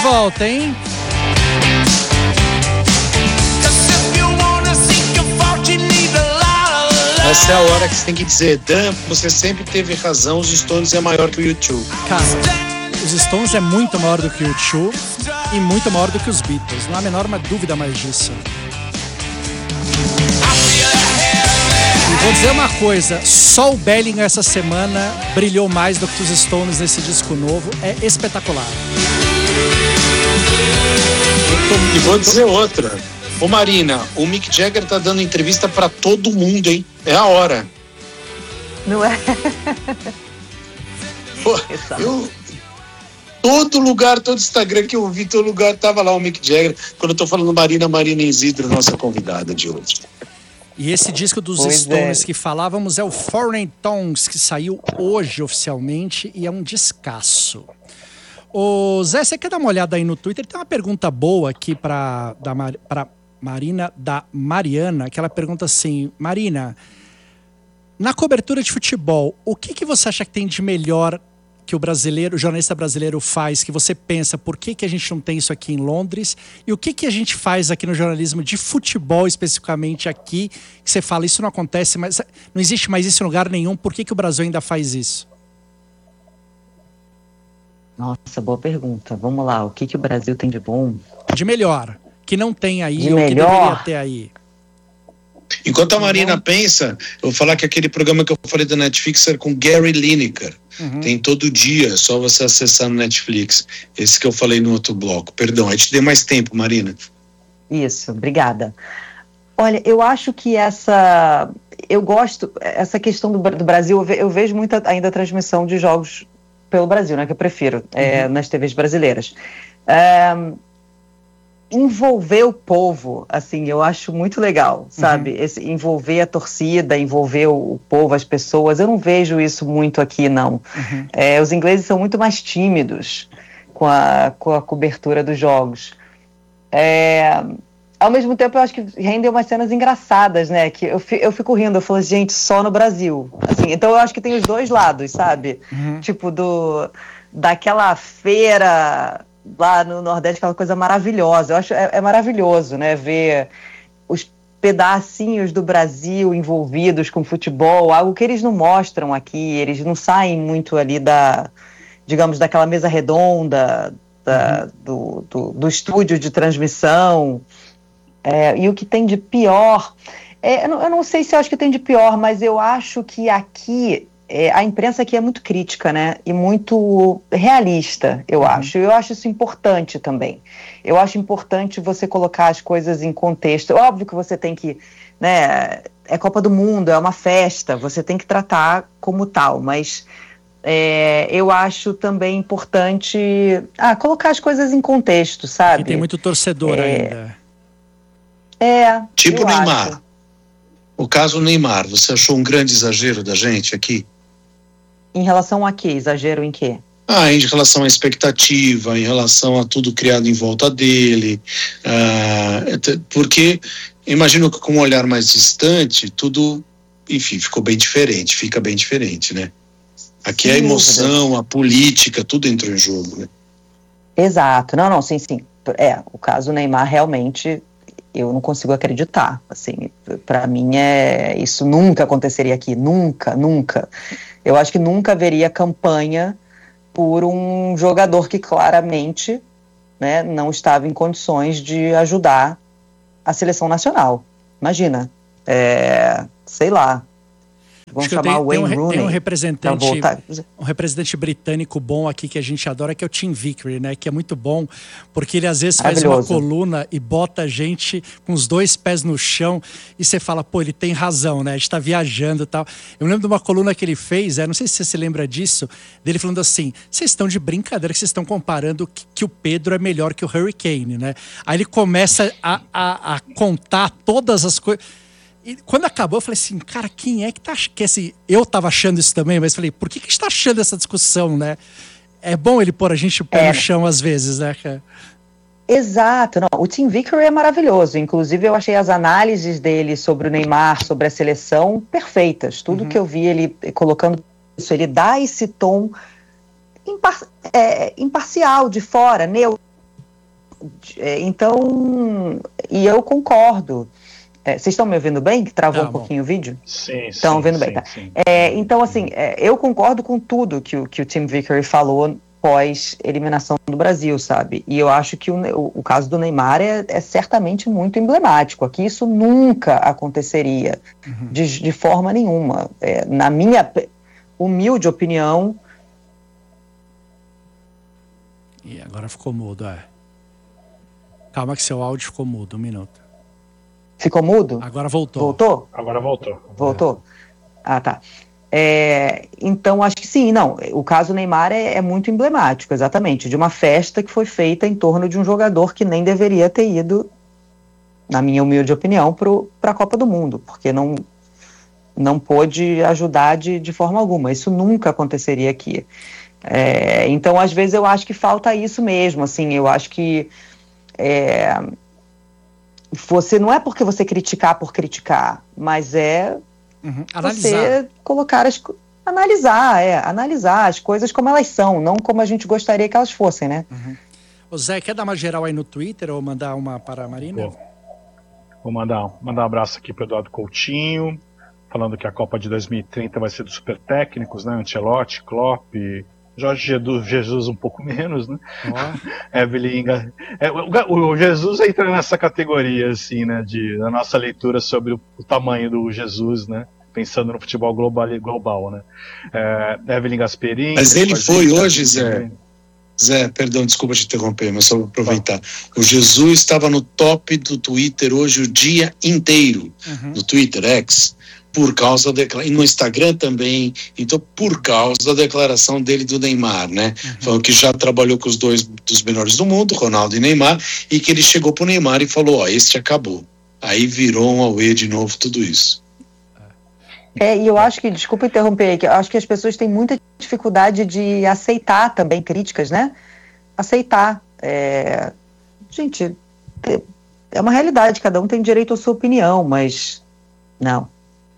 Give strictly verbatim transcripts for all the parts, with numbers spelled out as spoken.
volta, hein? Essa é a hora que você tem que dizer, Dan, você sempre teve razão, os Stones é maior que o U dois. Cara, os Stones é muito maior do que o U dois e muito maior do que os Beatles. Não há a menor dúvida mais disso. E vou dizer uma coisa, só o Bellingham essa semana brilhou mais do que os Stones nesse disco novo. É espetacular. E vou dizer outra. Ô Marina, o Mick Jagger tá dando entrevista pra todo mundo, hein? É a hora. Não é? Pô, eu... Todo lugar, todo Instagram que eu vi, todo lugar tava lá o Mick Jagger. Quando eu tô falando Marina, Marina Isidro, nossa convidada de hoje. E esse disco dos Pois Stones é. que falávamos é o Foreign Tongues, que saiu hoje oficialmente e é um descasso. Ô Zé, você quer dar uma olhada aí no Twitter? Tem uma pergunta boa aqui para da Mar, pra Marina, da Mariana, que ela pergunta assim: Marina, na cobertura de futebol, o que, que você acha que tem de melhor que o brasileiro, o jornalista brasileiro faz, que você pensa, por que, que a gente não tem isso aqui em Londres? E o que, que a gente faz aqui no jornalismo de futebol, especificamente aqui, que você fala, isso não acontece, mas não existe mais isso em lugar nenhum, por que, que o Brasil ainda faz isso? Nossa, boa pergunta. Vamos lá, o que, que o Brasil tem de bom? De melhor, que não tem aí, De ou que melhor? deveria ter aí. Enquanto a Marina pensa, eu vou falar que aquele programa que eu falei da Netflix era com Gary Lineker. Uhum. Tem todo dia, é só você acessar no Netflix. Esse que eu falei no outro bloco. Perdão, aí te dei mais tempo, Marina. Isso, obrigada. Olha, eu acho que essa... Eu gosto... Essa questão do, do Brasil, eu, ve, eu vejo muito ainda a transmissão de jogos pelo Brasil, né? Que eu prefiro, uhum. é, nas T Vs brasileiras. É, envolver o povo, assim, eu acho muito legal, sabe? Uhum. Esse, envolver a torcida, envolver o, o povo, as pessoas. Eu não vejo isso muito aqui, não. Uhum. É, os ingleses são muito mais tímidos com a, com a cobertura dos jogos. É, ao mesmo tempo, eu acho que rendem umas cenas engraçadas, né? Que eu, eu fico rindo, eu falo, gente, só no Brasil. Assim, então eu acho que tem os dois lados, sabe? Uhum. Tipo, do, daquela feira lá no Nordeste, aquela coisa maravilhosa. Eu acho é, é maravilhoso, né? Ver os pedacinhos do Brasil envolvidos com futebol, algo que eles não mostram aqui, eles não saem muito ali da, digamos, daquela mesa redonda, da, uhum. do, do, do estúdio de transmissão. É, e o que tem de pior, é, eu, não, eu não sei se eu acho que tem de pior, mas eu acho que aqui, é, a imprensa aqui é muito crítica, né, e muito realista, eu uhum. acho. Eu acho isso importante também. Eu acho importante você colocar as coisas em contexto. Óbvio que você tem que, né, é Copa do Mundo, é uma festa, você tem que tratar como tal, mas... É, eu acho também importante ah, colocar as coisas em contexto, sabe? E tem muito torcedor é, ainda. É. Tipo o Neymar. Acho. O caso Neymar, você achou um grande exagero da gente aqui? Em relação a quê? Exagero em quê? Ah, em relação à expectativa, em relação a tudo criado em volta dele. Ah, porque imagino que com um olhar mais distante, tudo, enfim, ficou bem diferente, fica bem diferente, né? Aqui a emoção, a política, tudo entrou em jogo, né? Exato. Não, não, sim, sim. É, o caso Neymar realmente eu não consigo acreditar. Assim, para mim é isso nunca aconteceria aqui, nunca, nunca. Eu acho que nunca haveria campanha por um jogador que claramente, né, não estava em condições de ajudar a seleção nacional. Imagina, é, sei lá. Vamos chamar tenho, o Wayne tem um, Rooney. Tem um representante, um representante britânico bom aqui que a gente adora, que é o Tim Vickery, né? Que é muito bom, porque ele às vezes faz uma coluna e bota a gente com os dois pés no chão e você fala, pô, ele tem razão, né? A gente tá viajando e tal. Eu lembro de uma coluna que ele fez, é, não sei se você se lembra disso, dele falando assim, vocês estão de brincadeira que vocês estão comparando que, que o Pedro é melhor que o Harry Kane, né? Aí ele começa a, a, a contar todas as coisas. E quando acabou, eu falei assim, cara, quem é que tá achando? Assim, eu tava achando isso também, mas falei, por que que a gente tá achando essa discussão, né? É bom ele pôr a gente o pé é. no chão às vezes, né, cara? Exato, não, o Tim Vickery é maravilhoso, inclusive eu achei as análises dele sobre o Neymar, sobre a seleção, perfeitas. Tudo uhum. que eu vi ele colocando isso, ele dá esse tom impar- é, imparcial, de fora, neutro, É, então, e eu concordo. É, vocês estão me ouvindo bem? Que travou tá, um pouquinho bom. O vídeo? Sim, Estão ouvindo sim, bem, tá? Sim. É, então, assim, é, eu concordo com tudo que o, que o Tim Vickery falou pós-eliminação do Brasil, sabe? E eu acho que o, o, o caso do Neymar é, é certamente muito emblemático. Aqui isso nunca aconteceria, uhum. de, de forma nenhuma. É, na minha humilde opinião... E agora ficou mudo, é. Calma que seu áudio ficou mudo, um minuto. Ficou mudo? Agora voltou. Voltou? Agora voltou. Voltou? É. Ah, tá. É, então, acho que sim, não. O caso Neymar é, é muito emblemático, exatamente, de uma festa que foi feita em torno de um jogador que nem deveria ter ido, na minha humilde opinião, para a Copa do Mundo, porque não, não pôde ajudar de, de forma alguma. Isso nunca aconteceria aqui. É, então, às vezes, eu acho que falta isso mesmo, assim, eu acho que é, você, não é porque você criticar por criticar, mas é uhum. você colocar as, analisar, é, analisar as coisas como elas são, não como a gente gostaria que elas fossem, né? Uhum. Ô Zé, quer dar uma geral aí no Twitter ou mandar uma para a Marina? Vou, Vou mandar, mandar um abraço aqui para o Eduardo Coutinho, falando que a Copa de dois mil e trinta vai ser dos super técnicos, né? Ancelotti, Klopp, Jorge Jesus um pouco menos, né? Oh. Evelyn, é, o, o Jesus entra nessa categoria, assim, né? De, da nossa leitura sobre o, o tamanho do Jesus, né? Pensando no futebol global, global né? É, Evelyn Gasperini. Mas ele foi gente, hoje, Zé. Zé, perdão, desculpa te interromper, mas só vou aproveitar. O Jesus estava no top do Twitter hoje o dia inteiro, uhum. no Twitter X. Por causa da declaração, e no Instagram também, então por causa da declaração dele do Neymar, né? Uhum. Falando que já trabalhou com os dois dos melhores do mundo, Ronaldo e Neymar, e que ele chegou pro Neymar e falou, ó, este acabou. Aí virou um auê de novo tudo isso. É, e eu acho que, desculpa interromper, que eu acho que as pessoas têm muita dificuldade de aceitar também críticas, né? Aceitar. É... Gente, é uma realidade, cada um tem direito à sua opinião, mas não.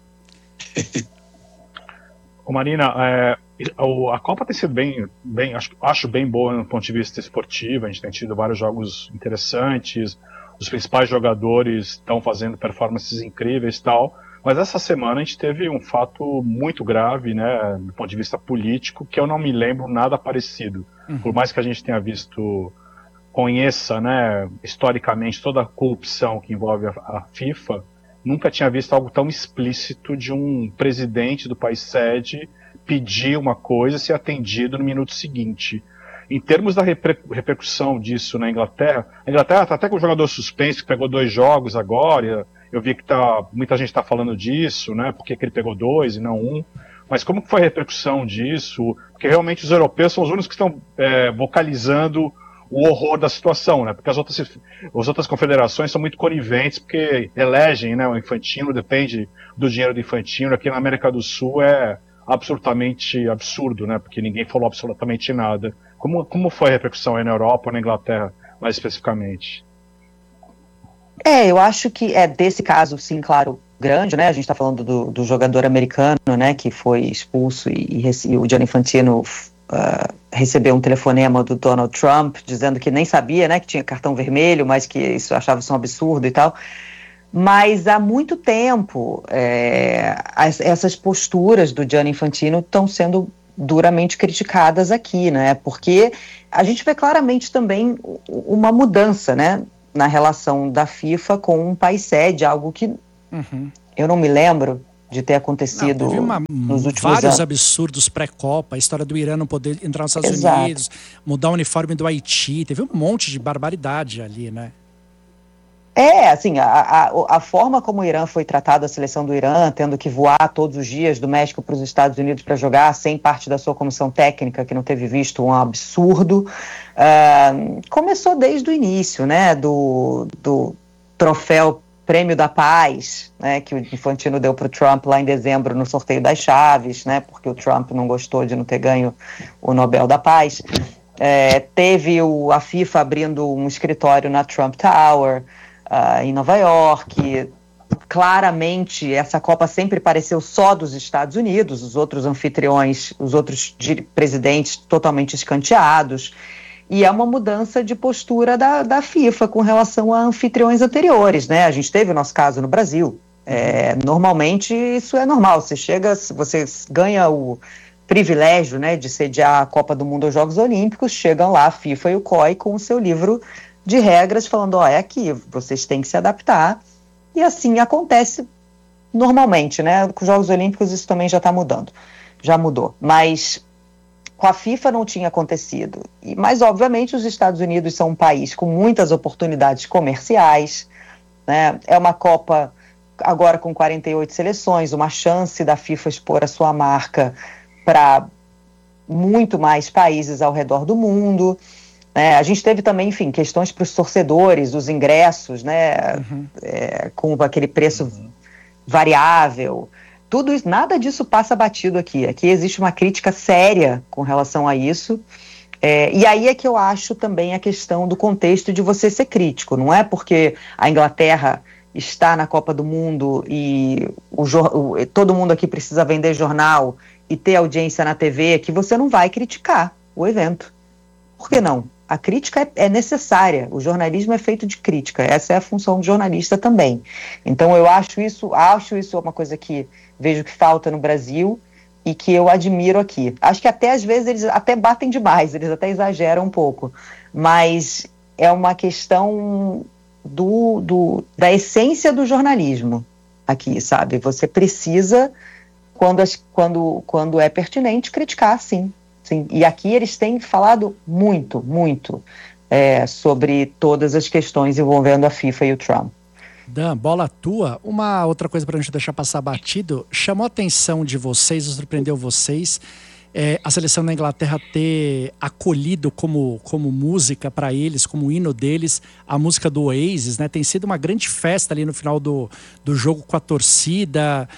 Ô Marina, é, a Copa tem sido bem, bem acho, acho bem boa no ponto de vista esportivo, a gente tem tido vários jogos interessantes, os principais jogadores estão fazendo performances incríveis e tal, mas essa semana a gente teve um fato muito grave, né, do ponto de vista político, que eu não me lembro nada parecido, uhum. por mais que a gente tenha visto, conheça, né, historicamente toda a corrupção que envolve a, a FIFA, nunca tinha visto algo tão explícito de um presidente do país sede pedir uma coisa e ser atendido no minuto seguinte. Em termos da reper- repercussão disso na Inglaterra, a Inglaterra está até com o jogador suspenso, que pegou dois jogos agora, eu vi que tá, muita gente está falando disso, né, porque que ele pegou dois e não um, mas como que foi a repercussão disso? Porque realmente os europeus são os únicos que estão é, vocalizando o horror da situação, né? Porque as outras, as outras confederações são muito coniventes, porque elegem, né, o Infantino, depende do dinheiro do Infantino. Aqui na América do Sul é absolutamente absurdo, né? Porque ninguém falou absolutamente nada. Como, como foi a repercussão aí na Europa ou na Inglaterra, mais especificamente? É, eu acho que é desse caso, sim, claro, grande, né? A gente está falando do, do jogador americano, né, que foi expulso e, e, e o Gianni Infantino Uh, recebeu um telefonema do Donald Trump dizendo que nem sabia, né, que tinha cartão vermelho, mas que isso achava isso um absurdo e tal. Mas há muito tempo é, as, essas posturas do Gianni Infantino estão sendo duramente criticadas aqui, né, porque a gente vê claramente também uma mudança, né, na relação da FIFA com um país sede, algo que uhum. eu não me lembro de ter acontecido não, teve uma, nos últimos vários anos. absurdos pré-Copa, a história do Irã não poder entrar nos Estados Exato. Unidos, mudar o uniforme do Haiti, teve um monte de barbaridade ali, né? É, assim, a, a, a forma como o Irã foi tratado, a seleção do Irã, tendo que voar todos os dias do México para os Estados Unidos para jogar, sem parte da sua comissão técnica, que não teve visto, um absurdo, uh, começou desde o início, né, do, do troféu Prêmio da Paz, né, que o Infantino deu para o Trump lá em dezembro no sorteio das chaves, né, porque o Trump não gostou de não ter ganho o Nobel da Paz. É, teve o, a FIFA abrindo um escritório na Trump Tower, uh, em Nova York. Claramente, essa Copa sempre pareceu só dos Estados Unidos, os outros anfitriões, os outros presidentes totalmente escanteados. E é uma mudança de postura da, da FIFA com relação a anfitriões anteriores, né? A gente teve o nosso caso no Brasil. É, normalmente isso é normal. Você chega, você ganha o privilégio, né, de sediar a Copa do Mundo aos Jogos Olímpicos, chegam lá a FIFA e o C O I com o seu livro de regras falando, ó, é aqui, vocês têm que se adaptar. E assim acontece normalmente, né? Com os Jogos Olímpicos isso também já está mudando, já mudou. Mas com a FIFA não tinha acontecido. E, mas, obviamente, os Estados Unidos são um país com muitas oportunidades comerciais, né? É uma Copa agora com quarenta e oito seleções, uma chance da FIFA expor a sua marca para muito mais países ao redor do mundo. É, a gente teve também, enfim, questões para os torcedores, os ingressos, né, uhum. é, com aquele preço uhum. variável. Tudo isso, nada disso passa batido aqui. Aqui existe uma crítica séria com relação a isso. É, e aí é que eu acho também a questão do contexto de você ser crítico. Não é porque a Inglaterra está na Copa do Mundo e o, o, todo mundo aqui precisa vender jornal e ter audiência na T V que você não vai criticar o evento. Por que não? A crítica é, é necessária, o jornalismo é feito de crítica, essa é a função do jornalista também. Então eu acho isso, acho isso uma coisa que vejo que falta no Brasil e que eu admiro aqui. Acho que até às vezes eles até batem demais, eles até exageram um pouco, mas é uma questão do, do, da essência do jornalismo aqui, sabe? Você precisa, quando, as, quando, quando é pertinente, criticar, sim. Sim, e aqui eles têm falado muito, muito é, sobre todas as questões envolvendo a FIFA e o Trump. Dan, bola tua. Uma outra coisa para a gente deixar passar batido, chamou a atenção de vocês, surpreendeu vocês, é, a seleção da Inglaterra ter acolhido como, como música para eles, como hino deles, a música do Oasis, né? Tem sido uma grande festa ali no final do, do jogo com a torcida.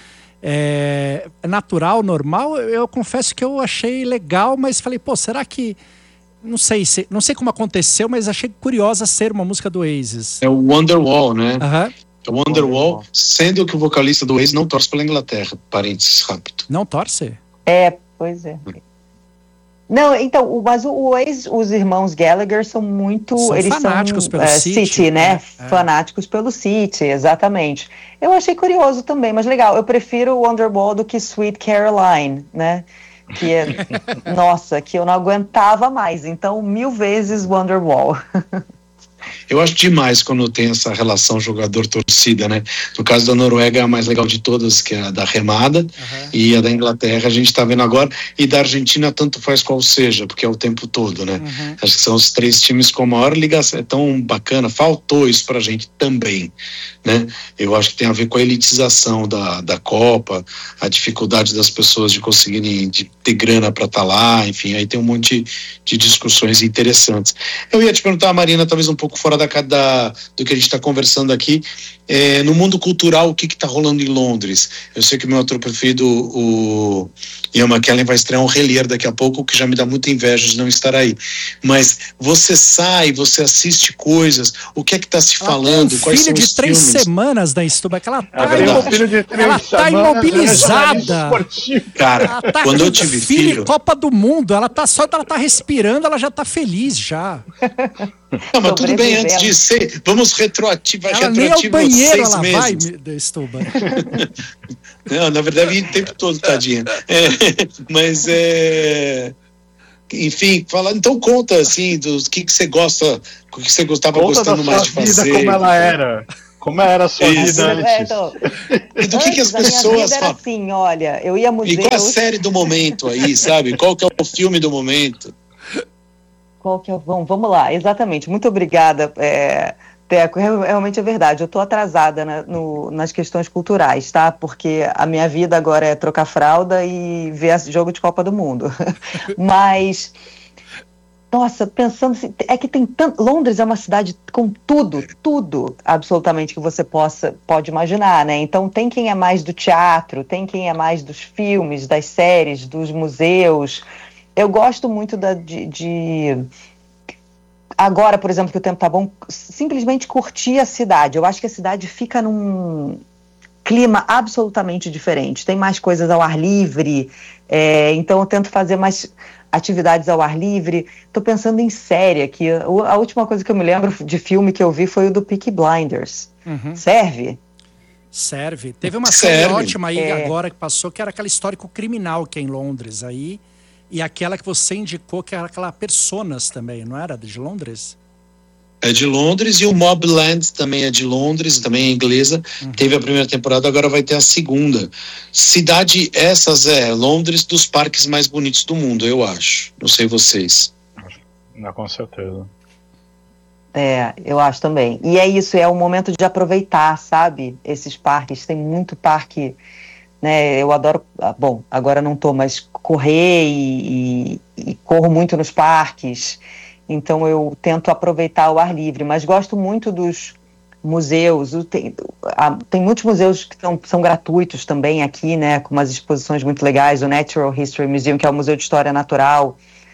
É natural, normal, eu, eu confesso que eu achei legal, mas falei, pô, será que, não sei, se, não sei como aconteceu, mas achei curiosa ser uma música do Oasis. É o Wonderwall, né? Uhum. É o Wonderwall, sendo que o vocalista do Oasis não torce pela Inglaterra, parênteses rápido. Não torce? É, pois é. Não, então, mas o Oasis, os irmãos Gallagher são muito... São eles fanáticos são, pelo é, City, City, né? É. Fanáticos pelo City, exatamente. Eu achei curioso também, mas legal. Eu prefiro o Wonderwall do que Sweet Caroline, né? Que é, nossa, que eu não aguentava mais. Então, mil vezes Wonderwall. Eu acho demais quando tem essa relação jogador-torcida, né? No caso da Noruega, a mais legal de todas, que é a da remada, uhum. E a da Inglaterra a gente está vendo agora, e da Argentina tanto faz qual seja, porque é o tempo todo, né? Uhum. Acho que são os três times com a maior ligação, é tão bacana, faltou isso pra gente também, né? Eu acho que tem a ver com a elitização da, da Copa, a dificuldade das pessoas de conseguirem de ter grana para estar tá lá, enfim, aí tem um monte de, de discussões interessantes. Eu ia te perguntar, Marina, talvez um pouco fora da, da, do que a gente está conversando aqui, é, no mundo cultural, o que está rolando em Londres? Eu sei que o meu ator preferido, o Ian McKellen, vai estrear um Relier daqui a pouco, que já me dá muita inveja de não estar aí. Mas você sai, você assiste coisas, o que é que está se ela falando? Tem um Quais filho são de os três filmes? semanas da Stuba, que ela tá, é imo... filho de três ela tá semanas, imobilizada. Cara, ela tá quando eu tive filho, filho... Copa do Mundo, ela tá só ela tá respirando, ela já tá feliz já. Não, mas tudo bem, antes de ser, vamos retroativar, ela retroativo nem ao banheiro seis ela meses. vai, Stuba. Não, na verdade, ia o tempo todo, tadinha. É, mas é... Enfim, fala, então conta, assim, dos que que você gosta, o que você gostava conta gostando mais de fazer. Vida, como ela era. Como era a sua Isso. vida antes? É, então, e do que, antes, que as pessoas falam? Assim, olha, eu ia museu... E qual a série do momento aí, sabe? Qual que é o filme do momento? Qual que é o... Vamos, vamos lá, exatamente. Muito obrigada, é, Teco. Realmente é verdade. Eu estou atrasada na, no, nas questões culturais, tá? Porque a minha vida agora é trocar fralda e ver jogo de Copa do Mundo. Mas... Nossa, pensando assim, é que tem tanto... Londres é uma cidade com tudo, tudo, absolutamente, que você possa, pode imaginar, né? Então tem quem é mais do teatro, tem quem é mais dos filmes, das séries, dos museus. Eu gosto muito da, de, de... Agora, por exemplo, que o tempo tá bom, simplesmente curtir a cidade. Eu acho que a cidade fica num clima absolutamente diferente. Tem mais coisas ao ar livre, é, então eu tento fazer mais... atividades ao ar livre. Estou pensando em série aqui. A última coisa que eu me lembro de filme que eu vi foi o do Peaky Blinders. Uhum. Serve? Serve. Teve uma série ótima aí é. agora que passou, que era aquela histórico criminal que é em Londres aí. E aquela que você indicou, que era aquela Personas também, não era? De Londres? É de Londres, e o Mobland também é de Londres, também é inglesa. Uhum. Teve a primeira temporada, agora vai ter a segunda. Cidade essas é Londres dos parques mais bonitos do mundo, eu acho. Não sei vocês. Não, com certeza. É, eu acho também. E é isso, é o momento de aproveitar, sabe? Esses parques, tem muito parque, né? Eu adoro, bom, agora não tô, mas correr e, e, e corro muito nos parques. Então eu tento aproveitar o ar livre, mas gosto muito dos museus. Tem, tem muitos museus que são, são gratuitos também aqui, né, com umas exposições muito legais. O Natural History Museum, que é o Museu de História Natural.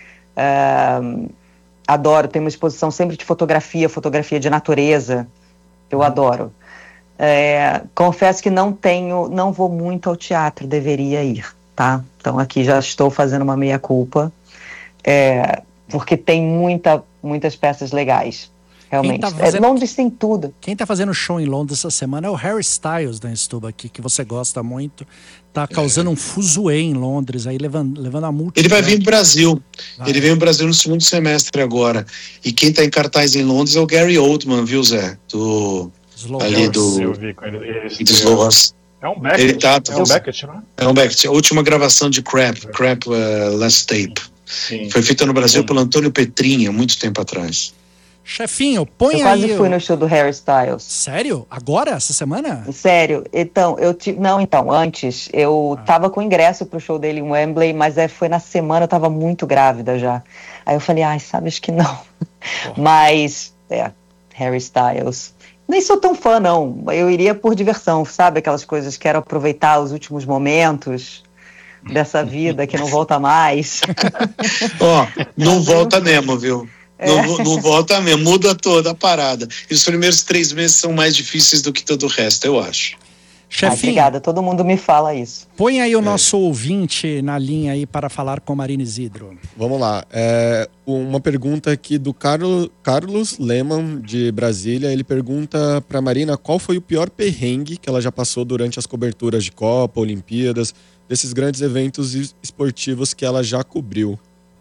Uh, adoro, tem uma exposição sempre de fotografia, fotografia de natureza. Eu adoro. É, confesso que não tenho, não vou muito ao teatro, deveria ir, tá? Então aqui já estou fazendo uma meia-culpa. É... porque tem muita, muitas peças legais, realmente. Tá fazendo... é, Londres tem tudo. Quem está fazendo show em Londres essa semana é o Harry Styles da Stuba aqui, que você gosta muito. Tá causando é. um fuzuê em Londres, aí levando, levando a multa. Ele vai vir pro Brasil. Vai. Ele vem pro Brasil no segundo semestre agora. E quem está em cartaz em Londres é o Gary Oldman, viu, Zé? Do... Slow ali do... Eu vi com ele. ele do Slow Horse. É um Beckett, ele tá, é um Beckett, né? É um Beckett. A última gravação de Crap, é. Crap uh, Last Tape. Sim. Foi feita no Brasil Sim. pelo Antônio Petrinha, muito tempo atrás. Chefinho, põe aí... Eu quase fui no show do Harry Styles. Sério? Agora? Essa semana? Sério. Então, eu tive... Não, então, antes, eu ah. tava com ingresso pro show dele em Wembley, mas é, foi na semana, eu tava muito grávida já. Aí eu falei, ai, sabes que não. Oh. Mas, é, Harry Styles... Nem sou tão fã, não. Eu iria por diversão, sabe? Aquelas coisas, quero aproveitar os últimos momentos dessa vida que não volta mais. Ó, oh, não volta mesmo, viu? É. Não, não volta mesmo, muda toda a parada. E os primeiros três meses são mais difíceis do que todo o resto, eu acho. Chefinho, ah, obrigada, todo mundo me fala isso. Põe aí o é. nosso ouvinte na linha aí para falar com Marina Isidro. Vamos lá. É, uma pergunta aqui do Carlos, Carlos Lehmann, de Brasília. Ele pergunta para Marina qual foi o pior perrengue que ela já passou durante as coberturas de Copa, Olimpíadas, desses grandes eventos esportivos que ela já cobriu.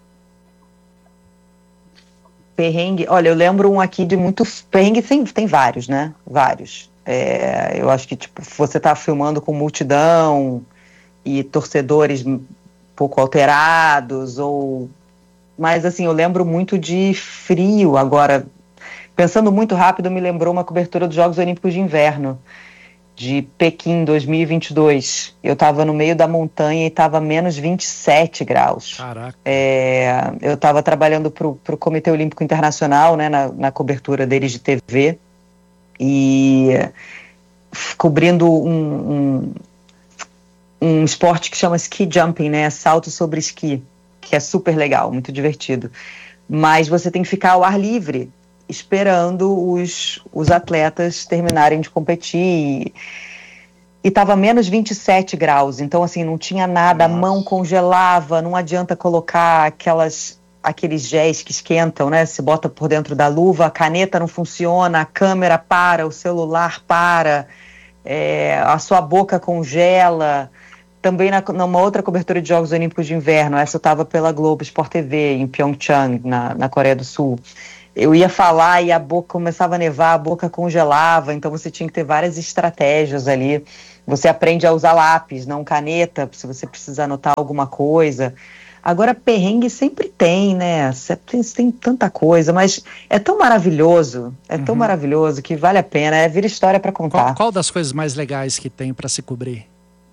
Perrengue, olha, eu lembro um aqui de muito... Perrengue tem, tem vários, né? Vários. É, eu acho que tipo, você tá filmando com multidão e torcedores um pouco alterados, ou... mas assim, eu lembro muito de frio. Agora, pensando muito rápido, me lembrou uma cobertura dos Jogos Olímpicos de Inverno de Pequim dois mil e vinte e dois. Eu estava no meio da montanha e estava menos vinte e sete graus. Caraca. É, eu estava trabalhando para o Comitê Olímpico Internacional, né, na, na cobertura deles de T V, e cobrindo um, um, um esporte que chama ski jumping, né, salto sobre esqui, que é super legal, muito divertido. Mas você tem que ficar ao ar livre, esperando os, os atletas terminarem de competir. E estava menos vinte e sete graus, então assim, não tinha nada, Nossa. A mão congelava, não adianta colocar aquelas... aqueles géis que esquentam, né? Se bota por dentro da luva, a caneta não funciona, a câmera para, o celular para, é, a sua boca congela. Também na, numa outra cobertura de Jogos Olímpicos de Inverno, essa eu estava pela Globo Sport T V, em Pyeongchang, na, na Coreia do Sul. Eu ia falar e a boca começava a nevar, a boca congelava, então você tinha que ter várias estratégias ali. Você aprende a usar lápis, não caneta, se você precisar anotar alguma coisa. Agora, perrengue sempre tem, né? Sempre tem tanta coisa, mas é tão maravilhoso, é tão uhum. maravilhoso que vale a pena, é vira história para contar. Qual, qual das coisas mais legais que tem para se cobrir?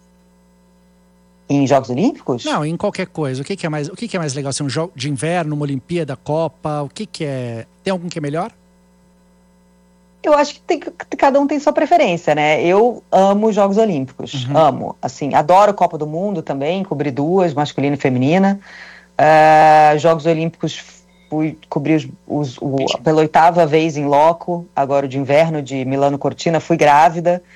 Em Jogos Olímpicos? Não, em qualquer coisa. O que, que é mais, o que, que é mais legal? Assim, um jogo de inverno, uma Olimpíada, Copa, o que, que é? Tem algum que é melhor? Eu acho que, tem, que cada um tem sua preferência, né? Eu amo Jogos Olímpicos, uhum. amo. Assim, adoro Copa do Mundo também, cobri duas, masculina e feminina. Uh, Jogos Olímpicos, fui cobrir os, os, o, pela oitava vez em loco, agora o de inverno de Milano Cortina, fui grávida.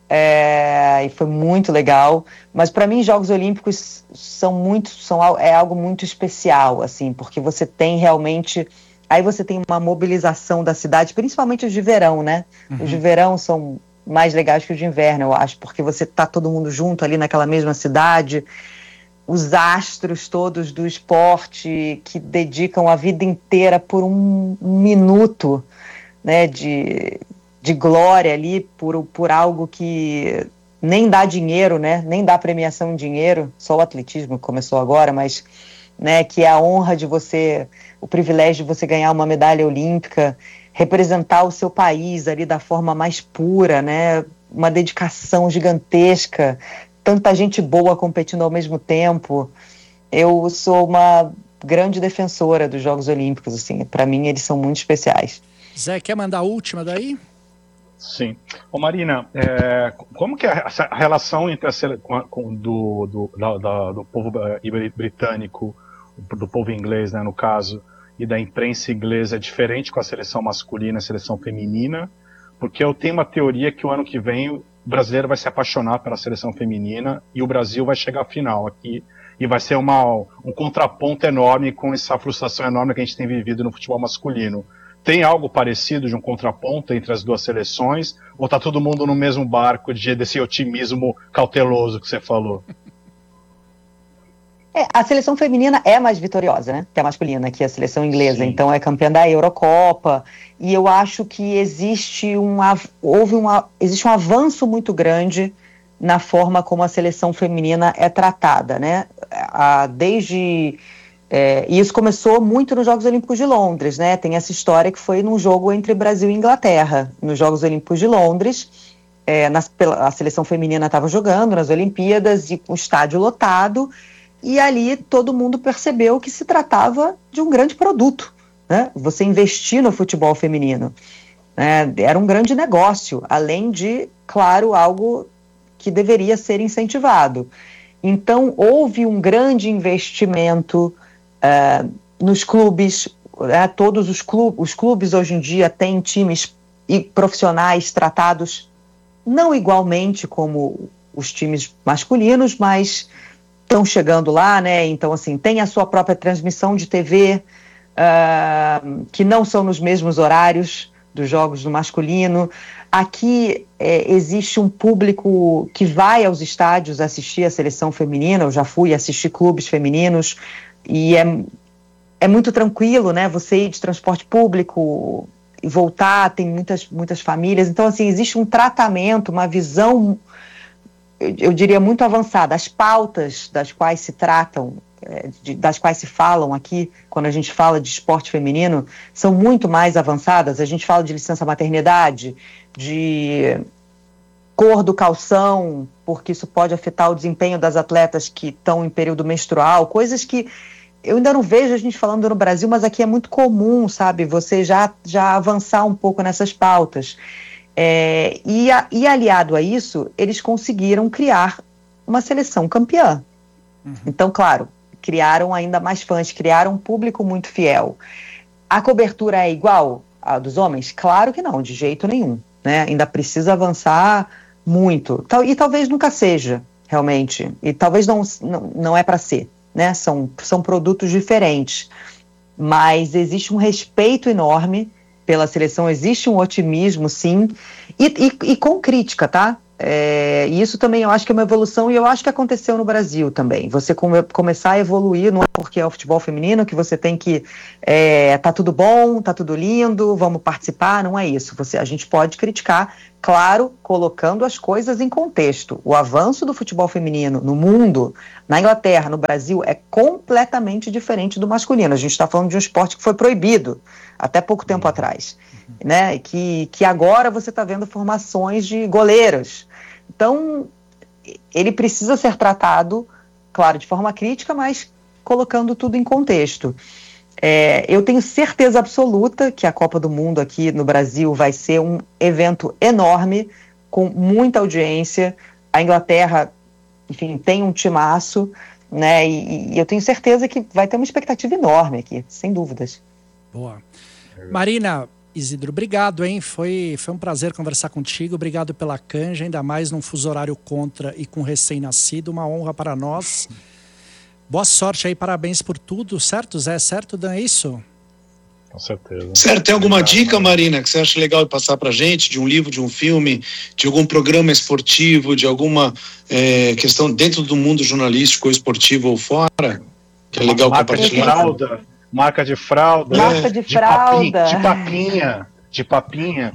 É, e foi muito legal, mas para mim Jogos Olímpicos são muito, são, é algo muito especial, assim, porque você tem realmente, aí você tem uma mobilização da cidade, principalmente os de verão, né? Uhum. Os de verão são mais legais que os de inverno, eu acho, porque você tá todo mundo junto ali naquela mesma cidade, os astros todos do esporte que dedicam a vida inteira por um, um minuto, né, de... de glória ali por, por algo que nem dá dinheiro, né? Nem dá premiação em dinheiro, só o atletismo começou agora, mas, né, que é a honra de você, o privilégio de você ganhar uma medalha olímpica, representar o seu país ali da forma mais pura, né? Uma dedicação gigantesca, tanta gente boa competindo ao mesmo tempo. Eu sou uma grande defensora dos Jogos Olímpicos, assim, para mim eles são muito especiais. Zé, quer mandar a última daí? Sim. Ô Marina, é, como que é a relação entre a, com, do, do, da, da, do povo britânico, do povo inglês, né, no caso, e da imprensa inglesa é diferente com a seleção masculina e a seleção feminina? Porque eu tenho uma teoria que o ano que vem o brasileiro vai se apaixonar pela seleção feminina e o Brasil vai chegar à final aqui e vai ser uma, um contraponto enorme com essa frustração enorme que a gente tem vivido no futebol masculino. Tem algo parecido de um contraponto entre as duas seleções? Ou está todo mundo no mesmo barco de, desse otimismo cauteloso que você falou? É, a seleção feminina é mais vitoriosa, né? Que a masculina, que a seleção inglesa. Sim. Então é campeã da Eurocopa. E eu acho que existe um, houve uma, existe um avanço muito grande na forma como a seleção feminina é tratada, né? A, desde... É, e isso começou muito nos Jogos Olímpicos de Londres, né? Tem essa história que foi num jogo entre Brasil e Inglaterra, nos Jogos Olímpicos de Londres. É, nas, a seleção feminina estava jogando nas Olimpíadas e com o estádio lotado, e ali todo mundo percebeu que se tratava de um grande produto, né? Você investir no futebol feminino, né? Era um grande negócio, além de, claro, algo que deveria ser incentivado. Então houve um grande investimento Uh, nos clubes, uh, todos os clubes, os clubes hoje em dia têm times e profissionais tratados não igualmente como os times masculinos, mas estão chegando lá, né? Então, assim, tem a sua própria transmissão de T V, uh, que não são nos mesmos horários dos jogos do masculino. Aqui é, existe um público que vai aos estádios assistir a seleção feminina. Eu já fui assistir clubes femininos. E é, é muito tranquilo, né? Você ir de transporte público e voltar, tem muitas, muitas famílias. Então, assim, existe um tratamento, uma visão, eu, eu diria, muito avançada. As pautas das quais se tratam, é, de, das quais se falam aqui, quando a gente fala de esporte feminino, são muito mais avançadas. A gente fala de licença maternidade, de cor do calção, porque isso pode afetar o desempenho das atletas que estão em período menstrual, coisas que eu ainda não vejo a gente falando no Brasil, mas aqui é muito comum, sabe, você já, já avançar um pouco nessas pautas. É, e, a, e aliado a isso, eles conseguiram criar uma seleção campeã. Uhum. Então, claro, criaram ainda mais fãs, criaram um público muito fiel. A cobertura é igual à dos homens? Claro que não, de jeito nenhum, né? Ainda precisa avançar muito, e talvez nunca seja, realmente, e talvez não, não, não é para ser, né? São, são produtos diferentes, mas existe um respeito enorme pela seleção, existe um otimismo, sim, e, e, e com crítica, tá? É, e isso também eu acho que é uma evolução, e eu acho que aconteceu no Brasil também. Você come, começar a evoluir, não é porque é o futebol feminino que você tem que é, tá tudo bom, tá tudo lindo, vamos participar, não é isso. Você, a gente pode criticar, claro, colocando as coisas em contexto. O avanço do futebol feminino no mundo, na Inglaterra, no Brasil, é completamente diferente do masculino. A gente está falando de um esporte que foi proibido até pouco tempo atrás, né? Que, que agora você está vendo formações de goleiras. Então, ele precisa ser tratado, claro, de forma crítica, mas colocando tudo em contexto. É, eu tenho certeza absoluta que a Copa do Mundo aqui no Brasil vai ser um evento enorme, com muita audiência. A Inglaterra, enfim, tem um timaço, né? E, e eu tenho certeza que vai ter uma expectativa enorme aqui, sem dúvidas. Boa. Marina, Isidro. Obrigado, hein? Foi, foi um prazer conversar contigo. Obrigado pela canja, ainda mais num fuso horário contra e com recém-nascido. Uma honra para nós. Boa sorte aí, parabéns por tudo, certo, Zé? Certo, Dan? É isso? Com certeza. Certo, tem alguma dica, Marina, que você acha legal de passar pra gente, de um livro, de um filme, de algum programa esportivo, de alguma é, questão dentro do mundo jornalístico, esportivo ou fora, que é legal marca compartilhar? De fralda, marca de fralda, marca de, de fralda, papinha, de papinha, de papinha.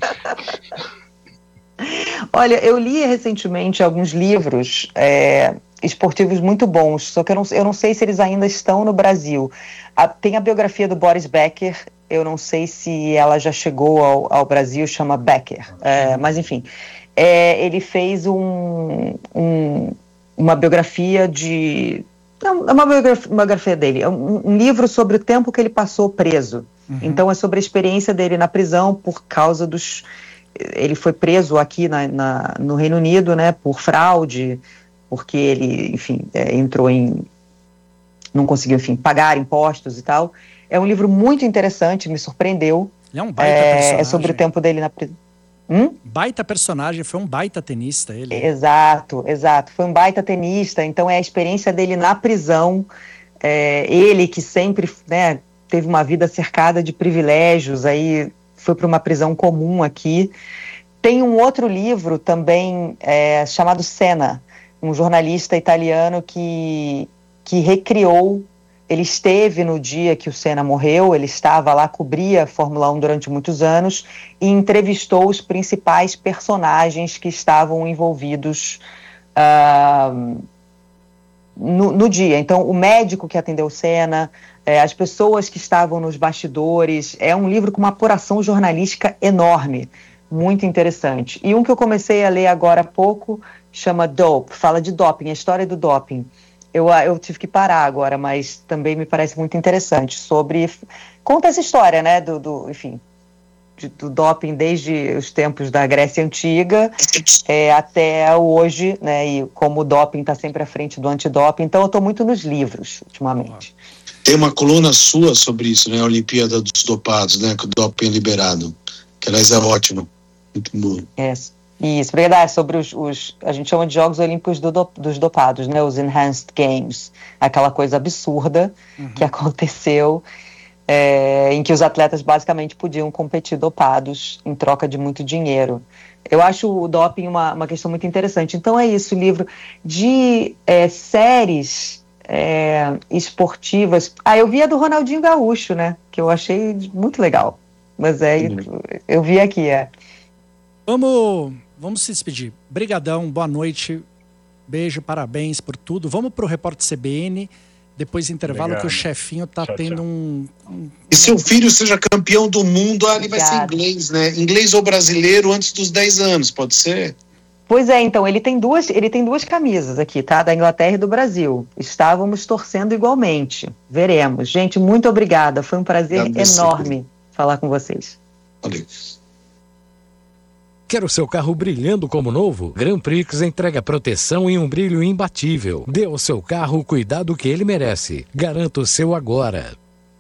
Olha, eu li recentemente alguns livros é, esportivos muito bons, só que eu não, eu não sei se eles ainda estão no Brasil. A, tem a biografia do Boris Becker, eu não sei se ela já chegou ao, ao Brasil, chama Becker, é, mas enfim, é, ele fez um, um, uma biografia de... Não, é uma biografia, uma biografia dele, é um, um livro sobre o tempo que ele passou preso. Uhum. Então é sobre a experiência dele na prisão por causa dos... Ele foi preso aqui na, na, no Reino Unido, né, por fraude, porque ele, enfim, é, entrou em... não conseguiu, enfim, pagar impostos e tal. É um livro muito interessante, me surpreendeu. Ele é um baita é, personagem. É sobre o tempo dele na prisão. Hum? Baita personagem, foi um baita tenista ele. Exato, exato. Foi um baita tenista, então é a experiência dele na prisão. É, ele que sempre, né, teve uma vida cercada de privilégios, aí foi para uma prisão comum aqui. Tem um outro livro também é, chamado Senna, um jornalista italiano que, que recriou. Ele esteve no dia que o Senna morreu, ele estava lá, cobria a Fórmula um durante muitos anos e entrevistou os principais personagens que estavam envolvidos uh, no, no dia. Então, o médico que atendeu o Senna, é, as pessoas que estavam nos bastidores. É um livro com uma apuração jornalística enorme, muito interessante. E um que eu comecei a ler agora há pouco chama Dope, fala de doping, a história do doping. Eu, eu tive que parar agora, mas também me parece muito interessante sobre... Conta essa história, né, do, do enfim, de, do doping desde os tempos da Grécia Antiga é, até hoje, né, e como o doping está sempre à frente do antidoping. Então eu estou muito nos livros, ultimamente. Tem uma coluna sua sobre isso, né, a Olimpíada dos Dopados, né, que o doping é liberado, que aliás é ótimo, muito bom. É. Isso, verdade, sobre os, os, a gente chama de Jogos Olímpicos do do, dos dopados, né, os Enhanced Games, aquela coisa absurda uhum. que aconteceu, é, em que os atletas basicamente podiam competir dopados em troca de muito dinheiro. Eu acho o doping uma, uma questão muito interessante. Então é isso, livro de é, séries é, esportivas. Ah, eu vi a do Ronaldinho Gaúcho, né, que eu achei muito legal, mas é, uhum. eu vi aqui, é. Vamos... Vamos se despedir. Brigadão, boa noite, beijo, parabéns por tudo. Vamos pro Repórter C B N, depois do intervalo. Obrigado. Que o chefinho tá tchau, tendo tchau. Um, um... E seu filho seja campeão do mundo, ah, ele vai ser inglês, né? Inglês ou brasileiro antes dos dez anos, pode ser? Pois é, então, ele tem duas, ele tem duas camisas aqui, tá? Da Inglaterra e do Brasil. Estávamos torcendo igualmente. Veremos. Gente, muito obrigada. Foi um prazer obrigado enorme você. Falar com vocês. Valeu. Quer o seu carro brilhando como novo? Grand Prix entrega proteção e um brilho imbatível. Dê ao seu carro o cuidado que ele merece. Garanta o seu agora.